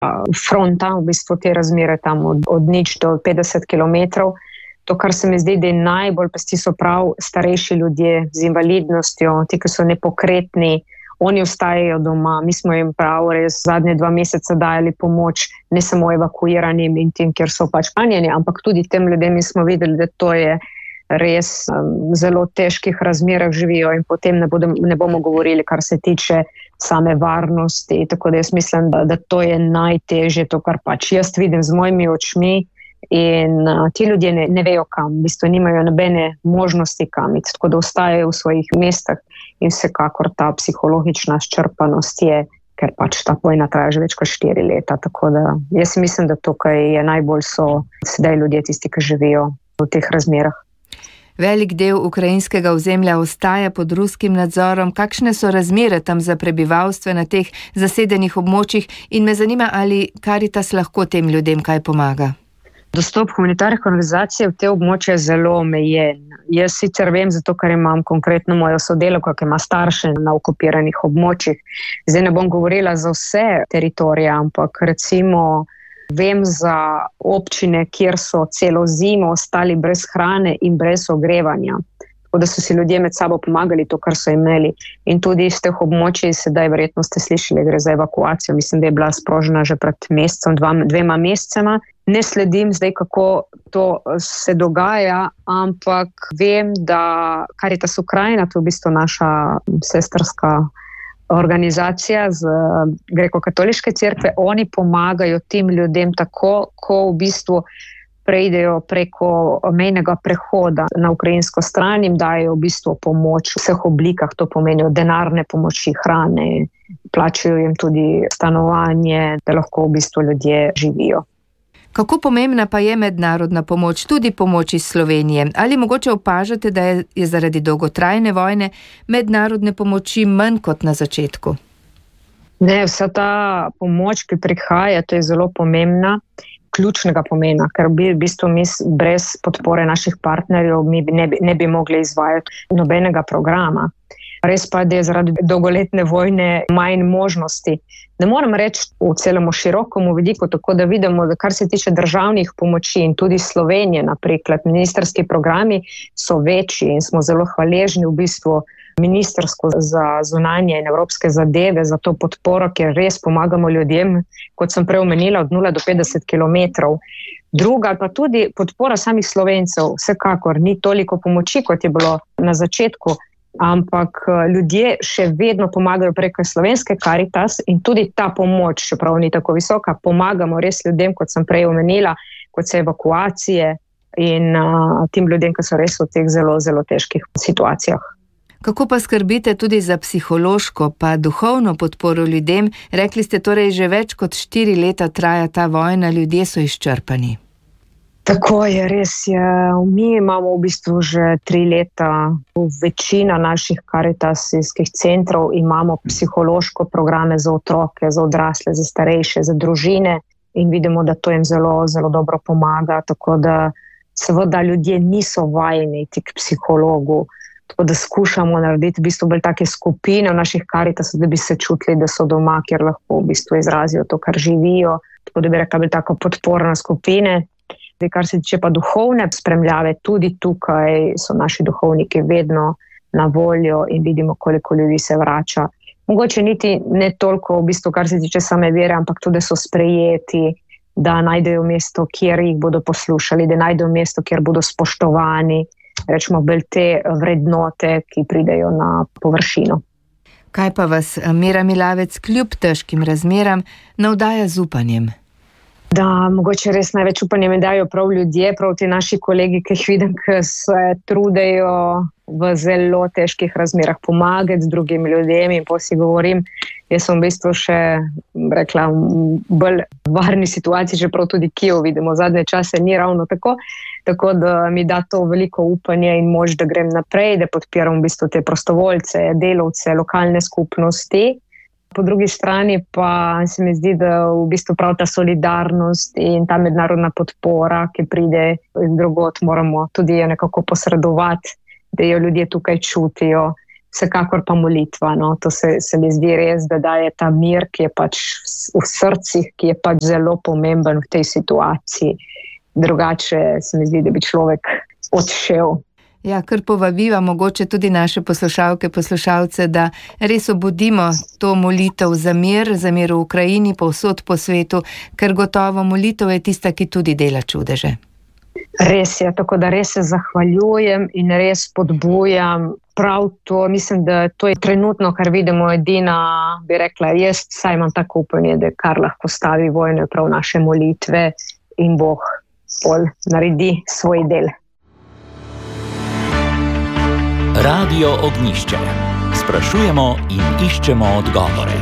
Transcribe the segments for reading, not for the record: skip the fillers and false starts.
fronta, v bistvu te razmere tam od 0 do 50 kilometrov. To, kar se mi zdi, da je najbolj pesti, so prav starejši ljudje z invalidnostjo, ti, ki so nepokretni, oni ostajajo doma. Mi smo jim prav res zadnje 2 meseca dajali pomoč, ne samo evakuiranim in tem, kjer so pač ranjeni, ampak tudi tem ljudem smo videli, da to je res zelo težkih razmerah živijo in potem ne bomo govorili, kar se tiče same varnosti. Tako da jaz mislim, da to je najtežje, to, kar pač jaz vidim z mojimi očmi. In ti ljudje ne vejo kam, v bistvu nimajo nobene možnosti kam iti, tako da ostajajo v svojih mestah in vsekakor ta psihologična izčrpanost je, ker pač ta vojna traja že več kot 4 leta, tako da jaz mislim, da tukaj je najbolj so sedaj ljudje tisti, ki živijo v teh razmerah. Velik del ukrajinskega ozemlja ostaja pod ruskim nadzorom. Kakšne so razmere tam za prebivalstvo na teh zasedenih območjih in me zanima, ali Karitas lahko tem ljudem kaj pomaga? Dostop humanitarnih organizacij v te območje je zelo omejen. Jaz sicer vem, zato ker imam konkretno mojo sodelavko, ki ima starše na okupiranih območjih. Zdaj ne bom govorila za vse teritorije, ampak recimo vem za občine, kjer so celo zimo ostali brez hrane in brez ogrevanja. Tako da so si ljudje med sabo pomagali to, kar so imeli. In tudi iz teh območij, sedaj verjetno ste slišali, gre za evakuacijo. Mislim, da je bila sprožena že pred mesecem, 2 mesecema. Ne sledim zdaj, kako to se dogaja, ampak vem, da Karitas Ukrajina, to je v bistvu naša sestrska organizacija z Greko-katoliške cerkve, oni pomagajo tem ljudem tako, ko v bistvu preidejo preko mejnega prehoda na ukrajinsko stran, jim dajo v bistvu pomoč v vseh oblikah, to pomenijo denarne pomoči, hrane, plačajo jim tudi stanovanje, da lahko v bistvu ljudje živijo. Kako pomembna pa je mednarodna pomoč, tudi pomoč iz Slovenije? Ali mogoče opažate, da je zaradi dolgotrajne vojne mednarodne pomoči manj kot na začetku? Ne, vsa ta pomoč, ki prihaja, to je zelo pomembna, ključnega pomena, ker v bistvu mi brez podpore naših partnerjev mi ne bi mogli izvajati nobenega programa. Res pa, da je zaradi dolgoletne vojne manj možnosti. Ne moram reči v celemu širokomu vidiku, tako da vidimo, da kar se tiče državnih pomoči in tudi Slovenije, naprimer, ministerski programi so večji in smo zelo hvaležni v bistvu Ministrstvo za zunanje in evropske zadeve za to podporo, ker res pomagamo ljudem, kot sem prej omenila, od 0 do 50 kilometrov. Druga pa tudi podpora samih Slovencev, vsekakor ni toliko pomoči, kot je bilo na začetku, ampak ljudje še vedno pomagajo preko slovenske Karitas in tudi ta pomoč, čeprav ni tako visoka, pomagamo res ljudem, kot sem prej omenila, kot so evakuacije in tem ljudem, ki so res v teh zelo, zelo težkih situacijah. Kako pa skrbite tudi za psihološko pa duhovno podporo ljudem? Rekli ste torej, že več kot 4 leta traja ta vojna, ljudje so izčrpani. Tako je, res je. Mi imamo v bistvu že 3 leta, večina naših karitasijskih centrov imamo psihološko programe za otroke, za odrasle, za starejše, za družine in vidimo, da to jim zelo, zelo dobro pomaga, tako da seveda ljudje niso vajeni iti k psihologu, tako da skušamo narediti v bistvu bolj take skupine v naših karitasih, da bi se čutili, da so doma, kjer lahko v bistvu izrazijo to, kar živijo, tako da bi rekla, bolj tako podporna skupine. Kar se tiče pa duhovne spremljave, tudi tukaj so naši duhovniki vedno na voljo in vidimo, koliko ljudi se vrača. Mogoče niti ne toliko v bistvu, kar se tiče same vere, ampak tudi, da so sprejeti, da najdejo mesto, kjer jih bodo poslušali, da najdejo mesto, kjer bodo spoštovani, rečemo bolj te vrednote, ki pridejo na površino. Kaj pa vas, Mira Milavec, kljub težkim razmeram navdaja z upanjem? Da, mogoče res največ upanja mi dajo prav ljudje, prav ti naši kolegi, ki jih vidim, ki se trudejo v zelo težkih razmerah pomagati z drugimi ljudmi in si govorim, jaz sem v bistvu še rekla bolj varni situaciji, čeprav tudi Kijev vidimo, zadnje čase ni ravno tako da mi da to veliko upanje in moč, da grem naprej, da podpiram v bistvu te prostovoljce, delavce, lokalne skupnosti. Po drugi strani pa se mi zdi, da v bistvu prav ta solidarnost in ta mednarodna podpora, ki pride iz drugot, moramo tudi nekako posredovati, da jo ljudje tukaj čutijo, vsekakor pa molitva. No. To se mi zdi res, da daje ta mir, ki je pač v srcih, ki je pač zelo pomemben v tej situaciji. Drugače se mi zdi, da bi človek odšel. Ja, kar povabiva mogoče tudi naše poslušalke, poslušalce, da res obudimo to molitev za mir v Ukrajini, povsod po svetu, ker gotovo molitev je tista, ki tudi dela čudeže. Res je, tako da res se zahvaljujem in res podbujam. Prav to, mislim, da to je trenutno, kar vidimo, edina, bi rekla, jaz saj imam tako upanje, da kar lahko stavi vojno, prav naše molitve in Bog pol naredi svoj del. Radio Ognjišče. Sprašujemo in iščemo odgovore.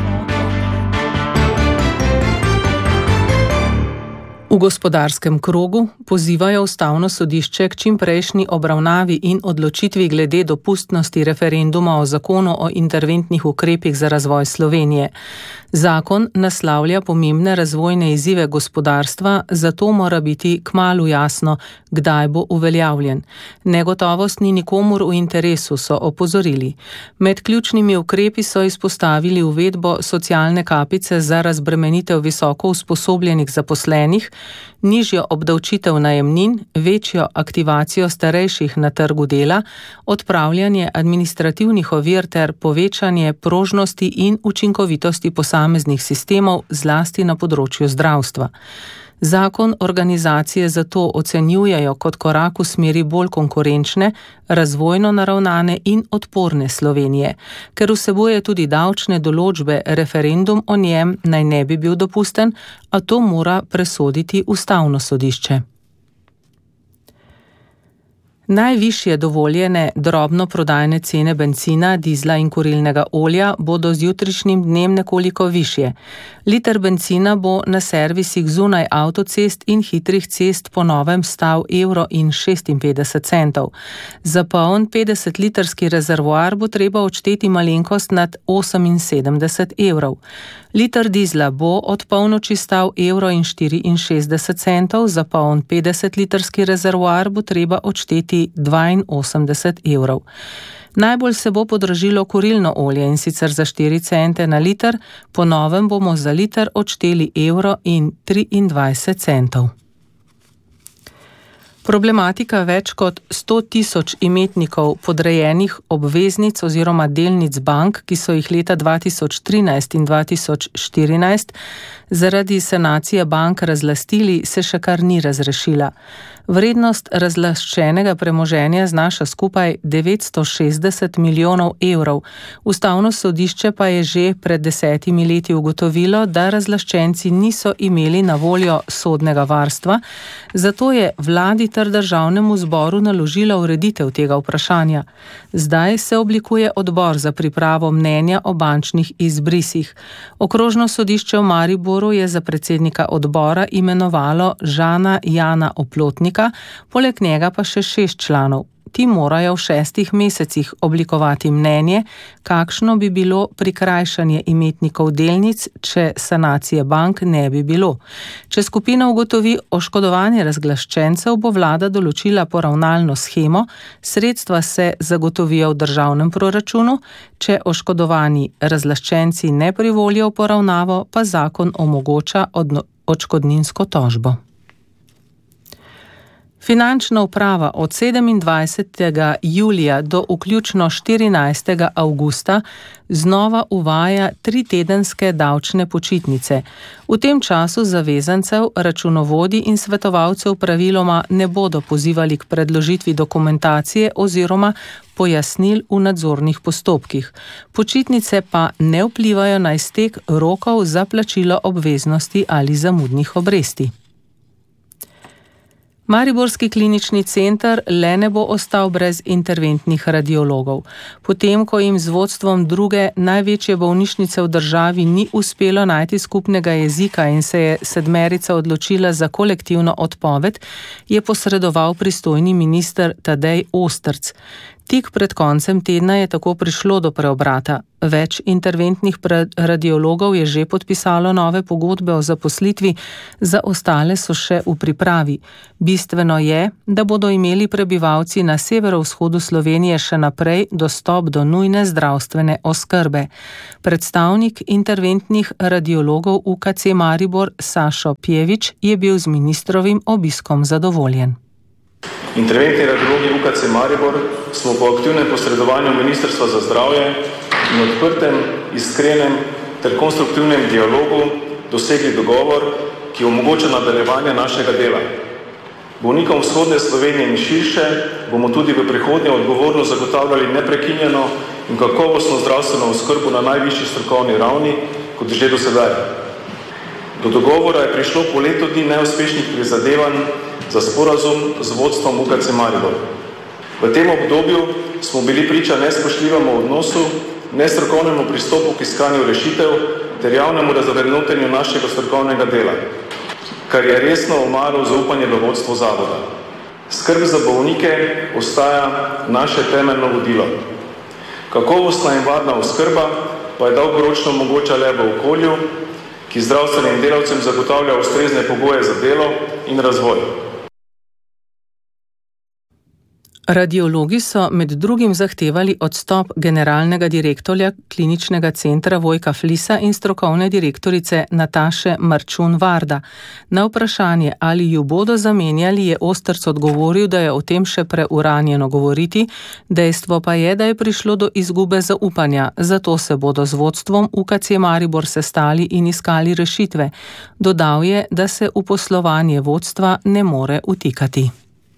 V gospodarskem krogu pozivajo Ustavno sodišče k čimprejšnji obravnavi in odločitvi glede dopustnosti referenduma o zakonu o interventnih ukrepih za razvoj Slovenije. Zakon naslavlja pomembne razvojne izzive gospodarstva, zato mora biti kmalu jasno, kdaj bo uveljavljen. Negotovost ni nikomur v interesu, so opozorili. Med ključnimi ukrepi so izpostavili uvedbo socialne kapice za razbremenitev visoko usposobljenih zaposlenih, nižjo obdavčitev najemnin, večjo aktivacijo starejših na trgu dela, odpravljanje administrativnih ovir ter povečanje prožnosti in učinkovitosti posameznih sistemov, zlasti na področju zdravstva. Zakon organizacije zato ocenjujejo kot korak v smeri bolj konkurenčne, razvojno naravnane in odporne Slovenije. Ker vsebuje tudi davčne določbe, referendum o njem naj ne bi bil dopusten, a to mora presoditi Ustavno sodišče. Najvišje dovoljene drobnoprodajne cene bencina, dizla in kurilnega olja bodo z jutrišnjim dnem nekoliko višje. Liter bencina bo na servisih zunaj avtocest in hitrih cest po novem stal €1,56. Za poln 50-litrski rezervoar bo treba odšteti malenkost nad €78. Liter dizla bo od polnoči stal €1,64, za poln 50-litrski rezervoar bo treba odšteti €82. Najbolj se bo podražilo kurilno olje, in sicer za 4 cente na liter, po novem bomo za liter odšteli €1,23. Problematika več kot 100 tisoč imetnikov podrejenih obveznic oziroma delnic bank, ki so jih leta 2013 in 2014 zaradi sanacije bank razlastili, se še kar ni razrešila. Vrednost razlaščenega premoženja znaša skupaj 960 milijonov evrov. Ustavno sodišče pa je že pred 10 leti ugotovilo, da razlaščenci niso imeli na voljo sodnega varstva, zato je vladi ter državnemu zboru naložila ureditev tega vprašanja. Zdaj se oblikuje odbor za pripravo mnenja o bančnih izbrisih. Okrožno sodišče v Mariboru je za predsednika odbora imenovalo Žana Jana Oplotnika, poleg njega pa še 6 članov. Ti morajo v 6 mesecih oblikovati mnenje, kakšno bi bilo prikrajšanje imetnikov delnic, če sanacije bank ne bi bilo. Če skupina ugotovi oškodovanje razglaščencev, bo vlada določila poravnalno shemo, sredstva se zagotovijo v državnem proračunu, če oškodovani razlaščenci ne privolijo v poravnavo, pa zakon omogoča odškodninsko tožbo. Finančna uprava od 27. julija do vključno 14. avgusta znova uvaja 3-tedenske davčne počitnice. V tem času zavezancev, računovodij in svetovalcev praviloma ne bodo pozivali k predložitvi dokumentacije oziroma pojasnil v nadzornih postopkih. Počitnice pa ne vplivajo na iztek rokov za plačilo obveznosti ali zamudnih obresti. Mariborski klinični center le ne bo ostal brez interventnih radiologov. Potem, ko jim z vodstvom druge največje bolnišnice v državi ni uspelo najti skupnega jezika in se je 7 odločila za kolektivno odpoved, je posredoval pristojni minister Tadej Ostrc. Tik pred koncem tedna je tako prišlo do preobrata. Več interventnih radiologov je že podpisalo nove pogodbe o zaposlitvi, za ostale so še v pripravi. Bistveno je, da bodo imeli prebivalci na severovzhodu Slovenije še naprej dostop do nujne zdravstvene oskrbe. Predstavnik interventnih radiologov UKC Maribor Sašo Pjevič je bil z ministrovim obiskom zadovoljen. Interventni radiologi UKC Maribor smo po aktivnem posredovanju Ministrstva za zdravje in odprtem, iskrenem ter konstruktivnem dialogu dosegli dogovor, ki omogoča nadaljevanje našega dela. Bolnikom vzhodne Slovenije in širše bomo tudi v prihodnje odgovorno zagotavljali neprekinjeno in kakovostno zdravstveno oskrbo na najvišji strokovni ravni, kot že do sedaj. Do dogovora je prišlo po letu dni neuspešnih prizadevanj za sporazum z vodstvom UKC Maribor. V tem obdobju smo bili priča nespoštljivemu odnosu, nestrokovnemu pristopu k iskanju rešitev ter javnemu razvrednotenju našega strokovnega dela, kar je resno omalo zaupanje v vodstvo zavoda. Skrb za bolnike ostaja naše temeljno vodilo. Kakovostna in varna oskrba pa je dolgoročno mogoča le v okolju, ki zdravstvenim delavcem zagotavlja ustrezne pogoje za delo in razvoj. Radiologi so med drugim zahtevali odstop generalnega direktorja kliničnega centra Vojka Flisa in strokovne direktorice Nataše Marčun-Varda. Na vprašanje, ali ju bodo zamenjali, je Ostrc odgovoril, da je o tem še preuranjeno govoriti, dejstvo pa je, da je prišlo do izgube zaupanja, zato se bodo z vodstvom UKC Maribor sestali in iskali rešitve. Dodal je, da se v poslovanje vodstva ne more vtikati.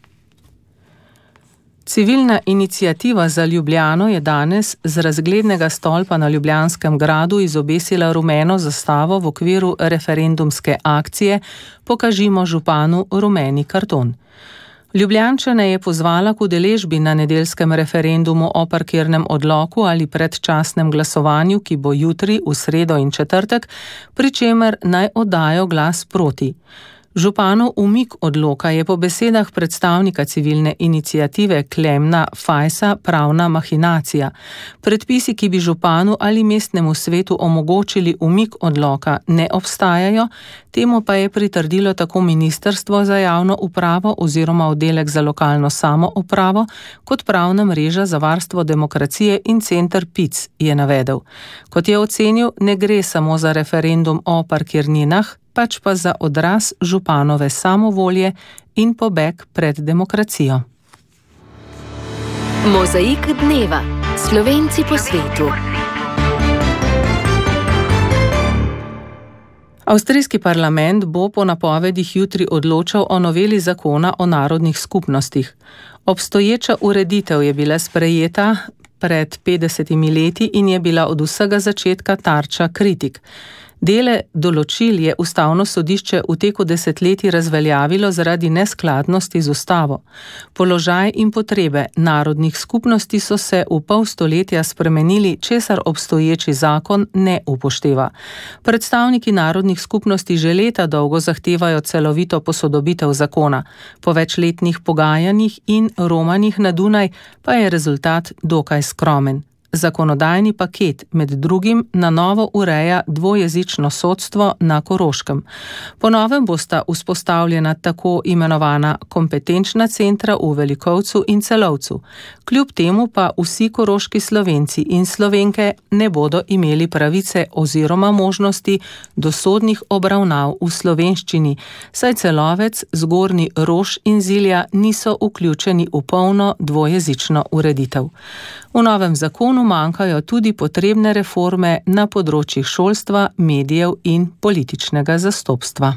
Civilna iniciativa za Ljubljano je danes z razglednega stolpa na Ljubljanskem gradu izobesila rumeno zastavo v okviru referendumske akcije Pokažimo županu rumeni karton. Ljubljančane je pozvala k udeležbi na nedeljskem referendumu o parkirnem odloku ali predčasnem glasovanju, ki bo jutri, v sredo in četrtek, pri čemer naj oddajo glas proti. Županov umik odloka je po besedah predstavnika civilne iniciative Klemna Fajsa pravna mahinacija. Predpisi, ki bi županu ali mestnemu svetu omogočili umik odloka, ne obstajajo, temu pa je pritrdilo tako Ministrstvo za javno upravo oziroma oddelek za lokalno samoupravo, kot pravna mreža za varstvo demokracije in center PIC, je navedel. Kot je ocenil, ne gre samo za referendum o parkirninah, pač pa za odraz županove samovolje in pobeg pred demokracijo. Mozaik dneva. Slovenci po svetu. Avstrijski parlament bo po napovedih jutri odločal o noveli zakona o narodnih skupnostih. Obstoječa ureditev je bila sprejeta pred 50 leti in je bila od vsega začetka tarča kritik. Dele določil je ustavno sodišče v teku desetletij razveljavilo zaradi neskladnosti z ustavo. Položaj in potrebe narodnih skupnosti so se v pol stoletja spremenili, česar obstoječi zakon ne upošteva. Predstavniki narodnih skupnosti že leta dolgo zahtevajo celovito posodobitev zakona. Po večletnih pogajanjih in romanjih na Dunaj pa je rezultat dokaj skromen. Zakonodajni paket med drugim na novo ureja dvojezično sodstvo na Koroškem. Po novem bosta vzpostavljena tako imenovana kompetenčna centra v Velikovcu in Celovcu. Kljub temu pa vsi koroški Slovenci in Slovenke ne bodo imeli pravice oziroma možnosti do sodnih obravnav v slovenščini, saj Celovec, Zgornji Rož in Zilja niso vključeni v polno dvojezično ureditev. V novem zakonu manjkajo tudi potrebne reforme na področjih šolstva, medijev in političnega zastopstva.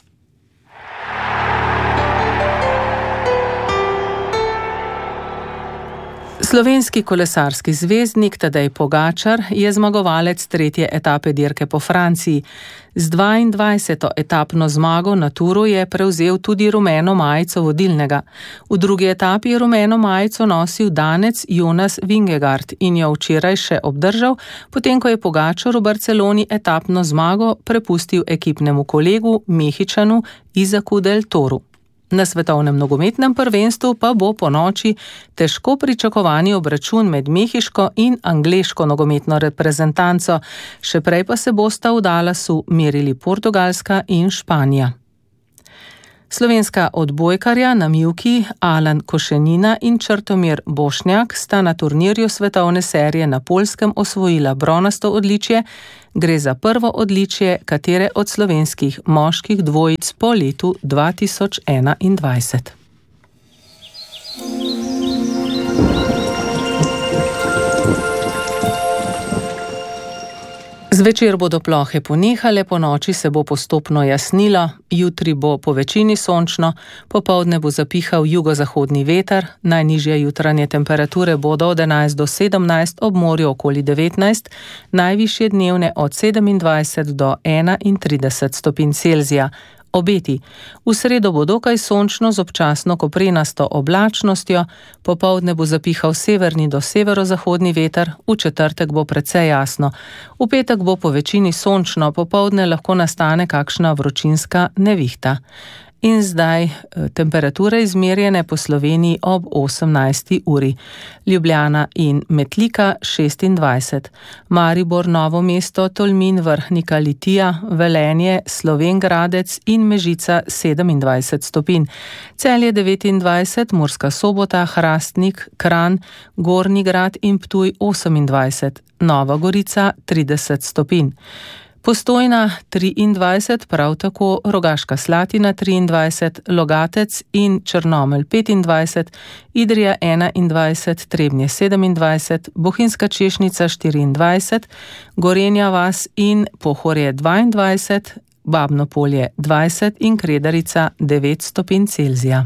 Slovenski kolesarski zvezdnik Tadej Pogačar je zmagovalec 3. etape dirke po Franciji. Z 22. etapno zmago na Touru je prevzel tudi rumeno majico vodilnega. V drugi etapi je rumeno majico nosil Danec Jonas Vingegaard in jo včeraj še obdržal, potem ko je Pogačar v Barceloni etapno zmago prepustil ekipnemu kolegu Mehičanu Izaku del Toru. Na svetovnem nogometnem prvenstvu pa bo ponoči težko pričakovani obračun med mehiško in angleško nogometno reprezentanco, še prej pa se bosta v Dallasu merili Portugalska in Španija. Slovenska odbojkarja na mivki Alan Košenina in Črtomir Bošnjak sta na turnirju svetovne serije na Poljskem osvojila bronasto odličje. Gre za prvo odličje katere od slovenskih moških dvojic po letu 2021. Zvečer bodo plohe ponehale, ponoči se bo postopno jasnilo, jutri bo po večini sončno, popoldne bo zapihal jugozahodni veter, najnižje jutranje temperature bodo od 11 do 17, ob morju okoli 19, najvišje dnevne od 27 do 31 stopinj Celzija. Obeti. V sredo bo dokaj sončno z občasno koprenasto oblačnostjo, popoldne bo zapihal severni do severozahodni veter, v četrtek bo precej jasno. V petek bo po večini sončno, popoldne lahko nastane kakšna vročinska nevihta. In zdaj temperature izmerjene po Sloveniji ob 18. uri. Ljubljana in Metlika 26, Maribor, Novo mesto, Tolmin, Vrhnika, Litija, Velenje, Slovenj Gradec in Mežica 27 stopinj. Celje 29, Murska Sobota, Hrastnik, Kranj, Gornji Grad in Ptuj 28, Nova Gorica 30 stopinj. Postojna 23, prav tako Rogaška Slatina 23, Logatec in Črnomelj 25, Idrija 21, Trebnje 27, Bohinjska Češnica 24, Gorenja vas in Pohorje 22, Babno Polje 20 in Kredarica 9 stopinj Celzija.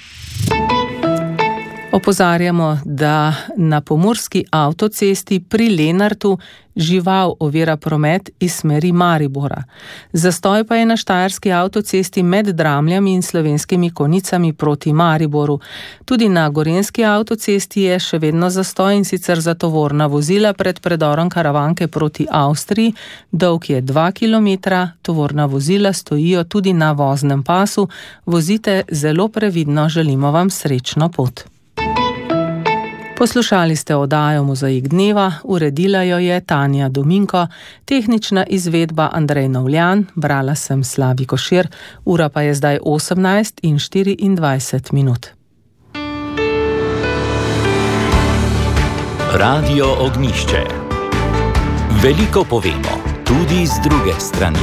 Opozarjamo, da na pomurski avtocesti pri Lenartu žival ovira promet iz smeri Maribora. Zastoj pa je na štajerski avtocesti med Dramljami in Slovenskimi Konicami proti Mariboru. Tudi na gorenjski avtocesti je še vedno zastoj, in sicer za tovorna vozila pred predorom Karavanke proti Avstriji. Dolg je 2 km, tovorna vozila stojijo tudi na voznem pasu. Vozite zelo previdno, želimo vam srečno pot. Poslušali ste oddajo Mozaik dneva, uredila jo je Tanja Dominko, tehnična izvedba Andrej Novljan, brala sem Slavi Košir, ura pa je zdaj 18:24. Radio Ognjišče. Veliko povemo, tudi z druge strani.